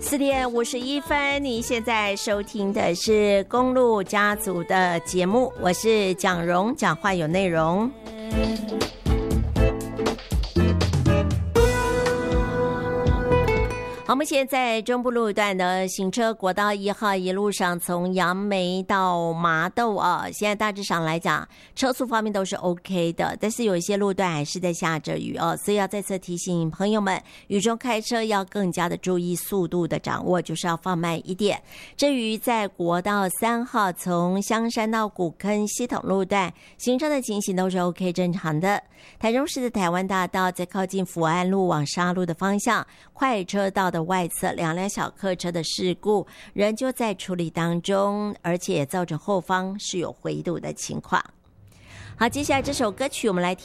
4:51，你现在收听的是公路家族的节目，我是蒋蓉，讲话有内容。好，我们现在中部路段的行车国道1号一路上从杨梅到麻豆啊，现在大致上来讲车速方面都是 OK 的，但是有一些路段还是在下着雨哦，所以要再次提醒朋友们，雨中开车要更加的注意速度的掌握，就是要放慢一点。至于在国道3号从香山到古坑系统路段行车的情形都是 OK 正常的。台中市的台湾大道在靠近福安路往沙路的方向快车道的外侧2辆小客车的事故仍旧在处理当中，而且造成后方是有回堵的情况。好，接下来这首歌曲我们来听。